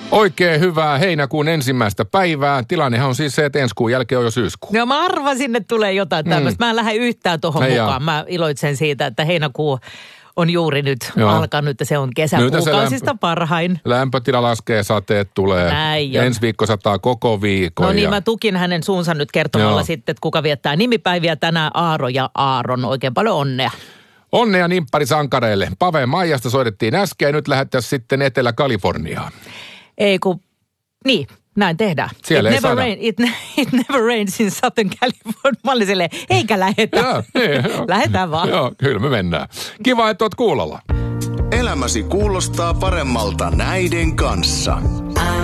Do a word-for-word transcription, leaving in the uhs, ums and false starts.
Oikein hyvää heinäkuun ensimmäistä päivää. Tilannehan on siis se, että ensi kuun jälkeen on jo syyskuu. No mä arvasin, että tulee jotain tämmöistä. Mm. Mä en lähde yhtään tuohon mukaan. Jaa. Mä iloitsen siitä, että heinäkuu on juuri nyt Joo. alkanut ja se on kesäkuukausista lämpö, parhain. Lämpötila laskee, sateet tulee. Näin on. Ensi viikko sataa koko viikon. No niin, ja... mä tukin hänen suunsa nyt kertomalla Joo. sitten, että kuka viettää nimipäiviä tänään. Aaro ja Aaron. Oikein paljon onnea. Onnea nimpparisankareille. Pave Maijasta soitettiin äsken ja nyt lähdettäisiin sitten Etelä-Kaliforniaan. Ei kun, niin, näin tehdään. Siellä it ei never rain, it, it never rains in Southern California. Mä olin silleen, eikä lähetä. Joo, niin, Lähetään vaan. Joo, kyllä me mennään. Kiva, että oot kuulolla. Elämäsi kuulostaa paremmalta näiden kanssa.